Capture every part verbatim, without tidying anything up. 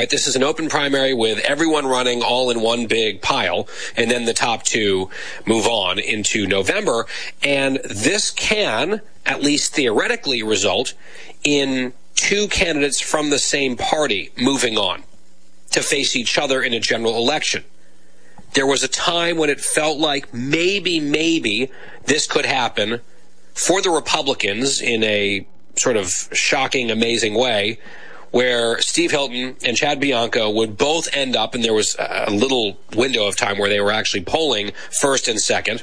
right? This is an open primary with everyone running all in one big pile, and then the top two move on into November. And this can, at least theoretically, result in two candidates from the same party moving on to face each other in a general election. There was a time when it felt like maybe, maybe this could happen for the Republicans in a sort of shocking, amazing way, where Steve Hilton and Chad Bianco would both end up, and there was a little window of time where they were actually polling first and second.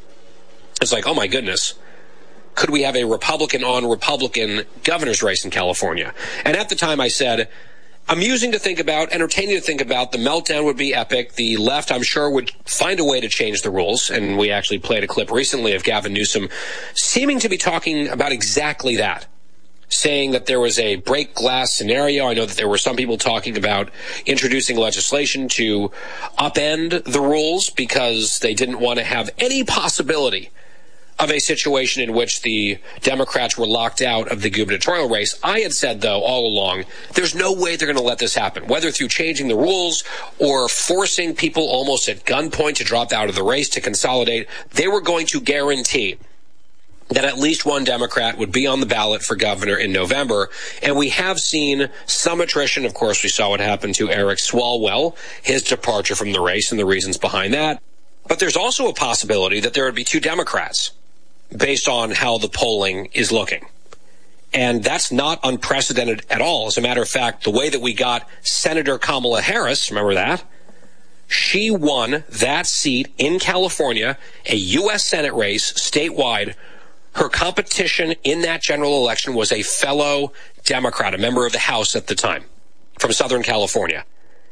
It's like, oh my goodness, could we have a Republican on Republican governor's race in California? And at the time I said, amusing to think about, entertaining to think about. The meltdown would be epic. The left, I'm sure, would find a way to change the rules. And we actually played a clip recently of Gavin Newsom seeming to be talking about exactly that, saying that there was a break glass scenario. I know that there were some people talking about introducing legislation to upend the rules because they didn't want to have any possibility of a situation in which the Democrats were locked out of the gubernatorial race. I had said, though, all along, there's no way they're going to let this happen, whether through changing the rules or forcing people almost at gunpoint to drop out of the race to consolidate. They were going to guarantee that at least one Democrat would be on the ballot for governor in November. And we have seen some attrition. Of course, we saw what happened to Eric Swalwell, his departure from the race and the reasons behind that. But there's also a possibility that there would be two Democrats based on how the polling is looking. And that's not unprecedented at all. As a matter of fact, the way that we got Senator Kamala Harris, remember that? She won that seat in California, a U S Senate race statewide. Her competition in that general election was a fellow Democrat, a member of the House at the time, from Southern California.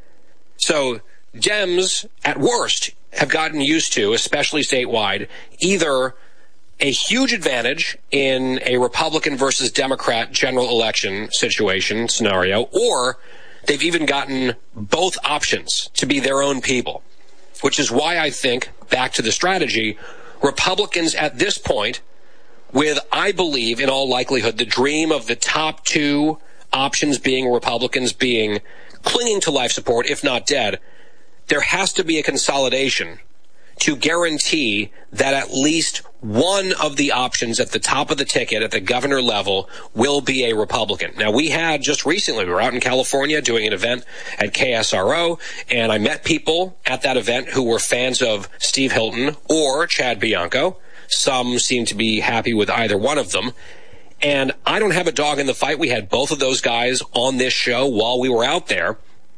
So Dems, at worst, have gotten used to, especially statewide, either a huge advantage in a Republican versus Democrat general election situation scenario, or they've even gotten both options to be their own people, which is why I think, back to the strategy, Republicans at this point, with, I believe, in all likelihood, the dream of the top two options being Republicans being clinging to life support, if not dead, there has to be a consolidation to guarantee that at least one of the options at the top of the ticket at the governor level will be a Republican. Now, we had just recently, we were out in California doing an event at K S R O, and I met people at that event who were fans of Steve Hilton or Chad Bianco. Some seem to be happy with either one of them. And I don't have a dog in the fight. We had both of those guys on this show while we were out there.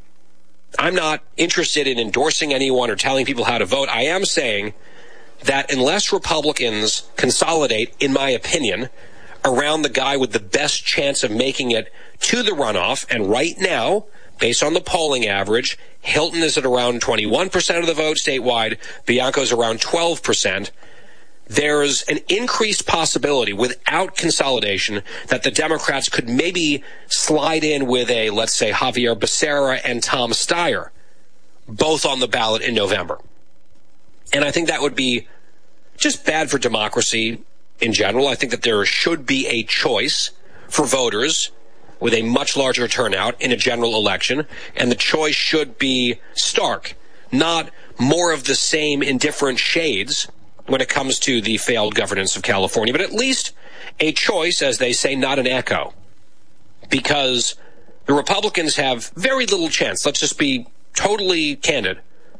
I'm not interested in endorsing anyone or telling people how to vote. I am saying that unless Republicans consolidate, in my opinion, around the guy with the best chance of making it to the runoff, and right now, based on the polling average, Hilton is at around twenty-one percent of the vote statewide, Bianco's around twelve percent, there's an increased possibility without consolidation that the Democrats could maybe slide in with a, let's say, Javier Becerra and Tom Steyer, both on the ballot in November. And I think that would be just bad for democracy in general. I think that there should be a choice for voters with a much larger turnout in a general election, and the choice should be stark, not more of the same in different shades when it comes to the failed governance of California, but at least a choice, as they say, not an echo. Because the Republicans have very little chance, let's just be totally candid,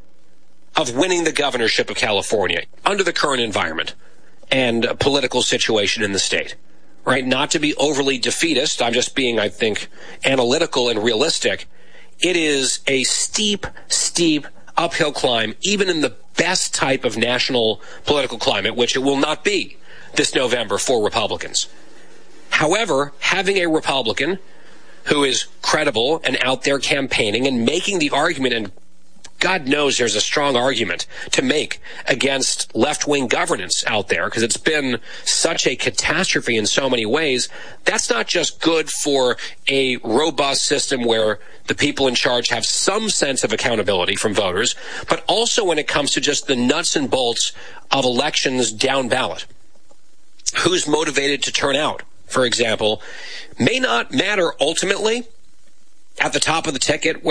of winning the governorship of California under the current environment and political situation in the state. Right? Not to be overly defeatist, I'm just being, I think, analytical and realistic. It is a steep, steep uphill climb, even in the best type of national political climate, which it will not be this November for Republicans. However, having a Republican who is credible and out there campaigning and making the argument, and God knows there's a strong argument to make against left-wing governance out there because it's been such a catastrophe in so many ways. That's not just good for a robust system where the people in charge have some sense of accountability from voters, but also when it comes to just the nuts and bolts of elections down ballot. Who's motivated to turn out, for example, may not matter ultimately at the top of the ticket.